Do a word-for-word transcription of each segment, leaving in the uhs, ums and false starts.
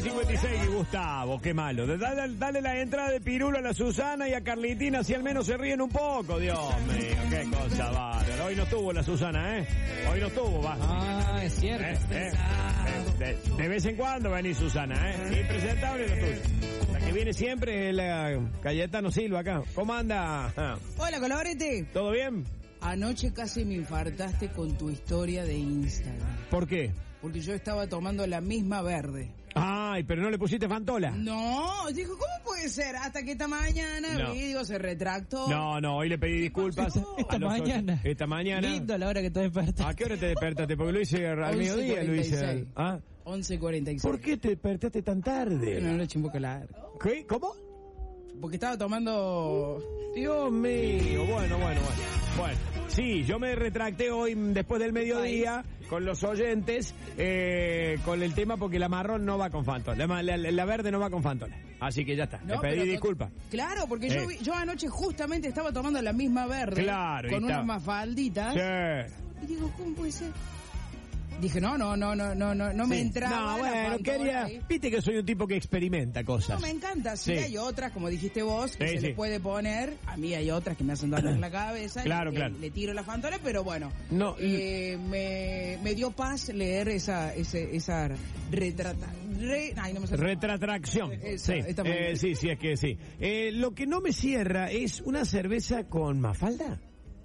cincuenta y seis, Gustavo, qué malo. Dale, dale la entrada de Pirulo a la Susana y a Carlitina, si al menos se ríen un poco. Dios mío, qué cosa bárbara. Hoy no estuvo la Susana, ¿eh? Hoy no estuvo, va. Ah, es cierto. ¿Eh? ¿Eh? De, de vez en cuando venís Susana, ¿eh? Impresentable lo tuyo. La que viene siempre es la Cayetano Silva acá. ¿Cómo anda? Hola, Colaborete. ¿Todo bien? Anoche casi me infartaste con tu historia de Instagram. ¿Por qué? Porque yo estaba tomando la misma verde. Ay, pero no le pusiste Fantola. No, dijo, ¿cómo puede ser? Hasta que esta mañana No. vi, digo, se retractó. No, no, hoy le pedí disculpas. Esta a los mañana. ocho- Esta mañana. Lindo a la hora que te despertas. ¿A qué hora te despertaste? Porque lo hice al mediodía, lo hice. ¿Ah? once cuarenta y seis. ¿Por qué te despertaste tan tarde? No, no, chimbo largo. ¿Qué? ¿Cómo? Porque estaba tomando... Dios mío, bueno, bueno, bueno. Bueno, sí, yo me retracté hoy después del mediodía con los oyentes eh, con el tema porque la marrón no va con Fantola, la, la, la verde no va con Fantola. Así que ya está, No, te pedí pero- disculpas. Claro, porque Eh. yo, vi- yo anoche justamente estaba tomando la misma verde. Claro, y Con unas estaba- mafalditas. Sí. Y digo, ¿cómo puede ser? Dije, no, no, no, no, no, no, no me Sí. entraba. No, la bueno, Fantola quería. ahí. Viste que soy un tipo que experimenta cosas. No, me encanta. Sí, Sí. hay otras, como dijiste vos, que Sí, se sí. le puede poner. A mí hay otras que me hacen dar la cabeza. Claro, y, claro. Le tiro la Fantola, pero bueno. No, eh, me, me dio paz leer esa, ese, esa retrata. Re, ay, no me sale. Retratracción. Esa, Sí, esta mañana. eh, sí, sí, es que sí. Eh, lo que no me cierra es una cerveza con Mafalda.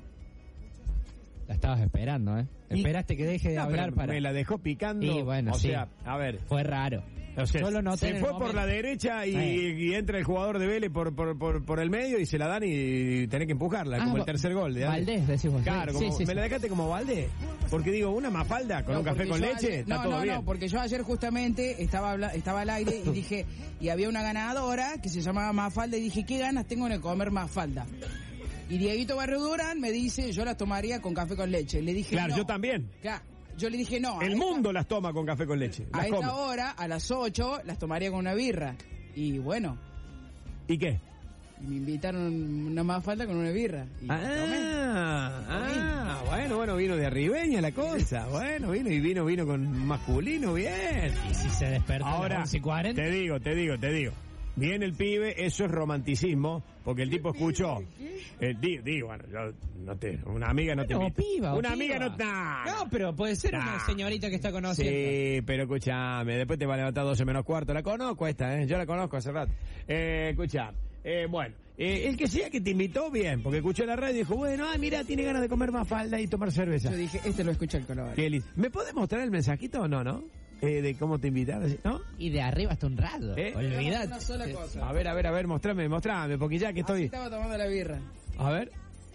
La estabas esperando, ¿eh? Y- Esperaste que deje de No, hablar pero para... me la dejó picando. Y bueno, o sí. sea, a ver. Fue raro. O sea, Yo lo noté se en el fue por momento. la derecha y, Sí. y entra el jugador de Vélez por, por, por, por el medio y se la dan y tenés que empujarla, Ah, como el Va- tercer gol. De Valdés, decís vos. Claro, Sí, como, sí, sí, me la sí. dejaste como Valdés. Porque digo, una Mafalda con No, un café porque con yo leche, ayer- está no, todo no, bien. no, porque yo ayer justamente estaba habla, estaba al aire y dije, y había una ganadora que se llamaba Mafalda y dije, ¿qué ganas tengo de comer Mafalda? Y Dieguito Barrio Durán me dice, yo las tomaría con café con leche. Le dije, Claro, no. yo también. Claro, yo le dije, no. a El esta- mundo las toma con café con leche. A Las esta come. hora, a las ocho, las tomaría con una birra. Y bueno, ¿Y qué? y me invitaron una Mafalda con una birra. Y tomé. Ah, ah, bueno, bueno, vino de arribeña la cosa. Bueno, vino y vino, vino con masculino, bien. Y si se despertó a Ahora, las once y cuarenta. te digo, te digo, te digo. Viene el pibe, eso es romanticismo, porque el tipo escuchó. Eh, digo, digo, bueno, yo no te, una amiga no te No, invita. piba, o Una piba. amiga no está. No, pero puede ser Nah. una señorita que está conociendo. Sí, pero escúchame, después te va a levantar doce menos cuarto. La conozco esta, ¿eh? Yo la conozco hace rato. Eh, escucha, eh, bueno, eh, el que sea que te invitó, bien, porque escuchó la radio y dijo, bueno, ah, mira, tiene ganas de comer Mafalda y tomar cerveza. Yo dije, este lo escucha el color. Qué lindo. ¿Me podés mostrar el mensajito o no, no? Eh, de cómo te invitaron, ¿no? Y de arriba hasta un rato. ¿Eh? Olvidate. Una sola cosa. A ver, a ver, a ver, mostrame, mostrame, porque ya que Así estoy... estaba tomando la birra. A ver.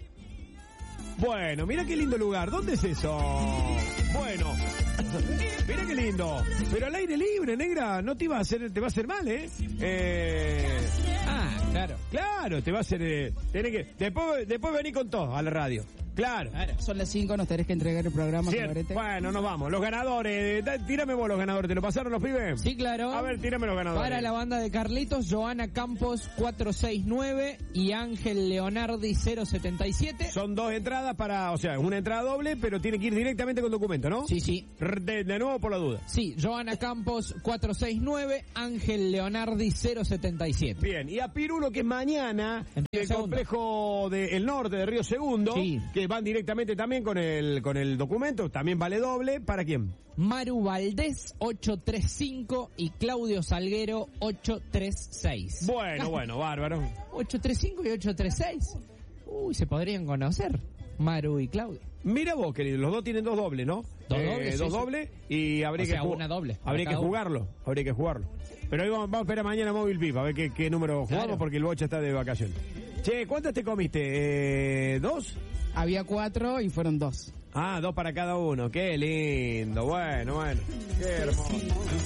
Bueno, mira qué lindo lugar. ¿Dónde es eso? Bueno. Mira qué lindo. Pero al aire libre, negra, no te iba a hacer, te va a hacer mal, ¿eh? Eh... Ah, claro. Claro, te va a hacer... Eh, tenés que... Después, después vení con todo a la radio. Claro. Son las cinco, nos tenés que entregar el programa, Cierto. Colaborete. Bueno, nos vamos. Los ganadores. Da- Tírame vos los ganadores. ¿Te lo pasaron los pibes? Sí, claro. A ver, tírame los ganadores. Para la banda de Carlitos, Joana Campos cuatrocientos sesenta y nueve y Ángel Leonardi cero setenta y siete. Son dos entradas para... O sea, una entrada doble, pero tiene que ir directamente con documento, ¿no? Sí, sí. De, de nuevo por la duda. Sí, Joana Campos cuatrocientos sesenta y nueve, Ángel Leonardi cero setenta y siete. Bien, y a Pirulo, que es mañana, En Río el Segundo. complejo del norte de Río Segundo, Sí. que van directamente también con el con el documento, también vale doble. ¿Para quién? Maru Valdés ochocientos treinta y cinco y Claudio Salguero ochocientos treinta y seis. Bueno, bueno, bárbaro. ochocientos treinta y cinco y ochocientos treinta y seis. Uy, se podrían conocer, Maru y Claudio. Mira vos, querido, los dos tienen dos dobles, ¿no? Dos dobles, sí, dos sí. dobles y habría O sea, que ju- una doble para Habría que cada uno. jugarlo, habría que jugarlo. Pero ahí vamos, vamos a esperar mañana Móvil Viva, a ver qué, qué número jugamos, Claro. porque el Bocha está de vacaciones. Che, ¿cuántas te comiste? Eh, ¿Dos? Había cuatro y fueron dos. Ah, dos para cada uno. Qué lindo. Bueno, bueno. Qué hermoso.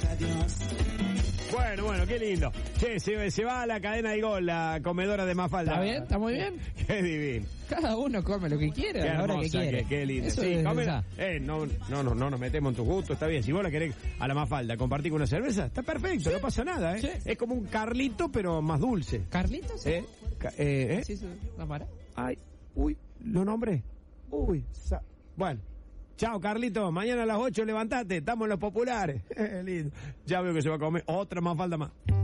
Bueno, bueno, qué lindo. Che, se, se va a la cadena de gol, la comedora de Mafalda. ¿Está bien? ¿Está muy bien? Qué divino. Cada uno come lo que quiere Qué a la hora que hermosa, quiere. qué, qué lindo. Eso Sí, es comela. verdad. Eh, no, no, no, no nos metemos en tu gusto, está bien. Si vos la querés a la Mafalda compartir con una cerveza, está perfecto, no pasa nada, ¿eh? Sí. Es como un Carlito, pero más dulce. ¿Carlitos? ¿Eh? Ca- eh, ¿eh? Sí, sí, no para. Ay, uy, lo nombré. Uy, sa- bueno. Chao, Carlito. Mañana a las ocho levantate. Estamos en los populares. Lindo. Ya veo que se va a comer otra Mafalda más.